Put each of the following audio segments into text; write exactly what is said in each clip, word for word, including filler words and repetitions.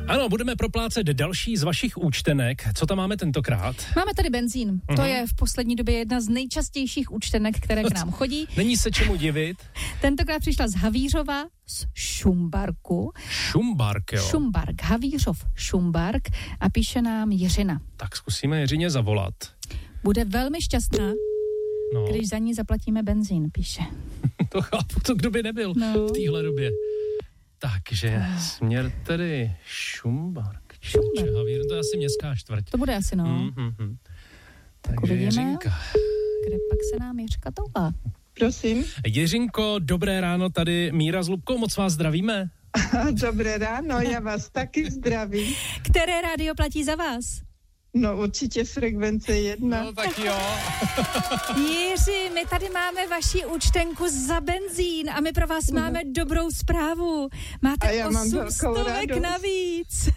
Ano, budeme proplácet další z vašich účtenek. Co tam máme tentokrát? Máme tady benzín. Uh-huh. To je v poslední době jedna z nejčastějších účtenek, které k nám chodí. Není se čemu divit. Tentokrát přišla z Havířova, z Šumbarku. Šumbark, jo. Šumbark, Havířov, Šumbark a píše nám Jiřina. Tak zkusíme Jiřině zavolat. Bude velmi šťastná, no. když za ní zaplatíme benzín, píše. To chápu, to kdo by nebyl no. v téhle době. Takže směr tedy Šumbark. Šumbark. Havíř, to je asi městská čtvrť. To bude asi, no. Mm-hmm. Tak Takže uvidíme, Jiřinka. kde pak se nám Jiřka toulá. Prosím. Jiřinko, dobré ráno, tady Míra s Lubkou, moc vás zdravíme. Dobré ráno, já vás taky zdravím. Které rádio platí za vás? No určitě Frekvence jedna. No tak jo. Jiři, my tady máme vaši účtenku za benzín a my pro vás no. máme dobrou zprávu. Máte osm stovek navíc.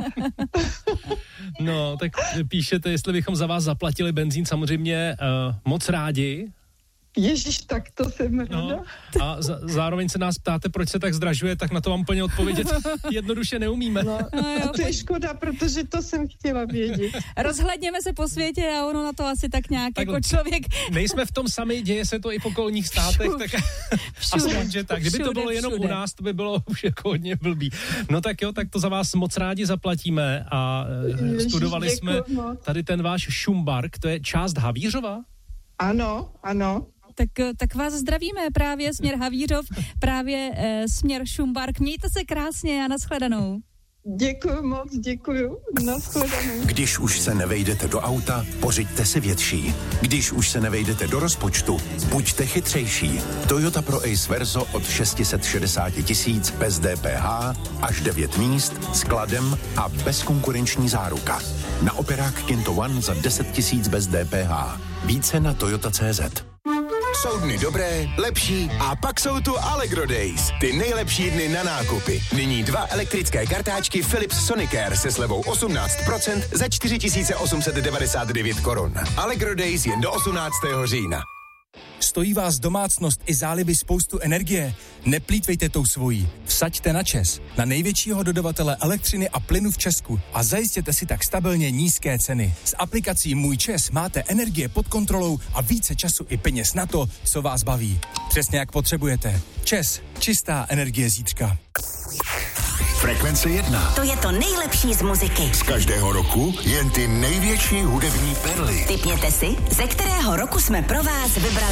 No, tak píšete, jestli bychom za vás zaplatili benzín, samozřejmě uh, moc rádi. Ježiš, tak to jsem ráda. No, a z- zároveň se nás ptáte, proč se tak zdražuje, tak na to vám úplně odpovědět jednoduše neumíme. No, a to je škoda, protože to jsem chtěla vědět. Rozhledněme se po světě a ono na to asi tak nějak tak jako člověk... Nejsme v tom sami, děje se to i v okolních státech, Všude. tak aspoň, že tak. Kdyby Všude, to bylo jenom všude. u nás, to by bylo už jako hodně blbý. No tak jo, tak to za vás moc rádi zaplatíme a Ježiš, studovali jsme moc. tady ten váš Šumbark, to je část Havířova? Ano, ano. Tak, tak vás zdravíme právě směr Havířov, právě e, směr Šumbark. Mějte se krásně a nashledanou. Děkuju moc, děkuju. Nashledanou. Když už se nevejdete do auta, pořiďte si větší. Když už se nevejdete do rozpočtu, buďte chytřejší. Toyota Pro Ace Verso od šest set šedesát tisíc bez D P H, až devět míst, skladem a bezkonkurenční záruka. Na operák Kinto One za deset tisíc bez D P H. Více na toyota tečka cé zet. Jsou dny dobré, lepší a pak jsou tu Allegro Days. Ty nejlepší dny na nákupy. Nyní dva elektrické kartáčky Philips Sonicare se slevou osmnáct procent za čtyři tisíce osm set devadesát devět korun. Allegro Days jen do osmnáctého října. Stojí vás domácnost i záliby spoustu energie? Neplýtvejte tou svojí. Vsaďte na ČEZ, na největšího dodavatele elektřiny a plynu v Česku a zajistěte si tak stabilně nízké ceny. S aplikací Můj ČEZ máte energie pod kontrolou a více času i peněz na to, co vás baví. Přesně jak potřebujete. ČEZ, čistá energie zítřka. Frekvence jedna. To je to nejlepší z muziky. Z každého roku jen ty největší hudební perly. Tipněte si, ze kterého roku jsme pro vás vybrali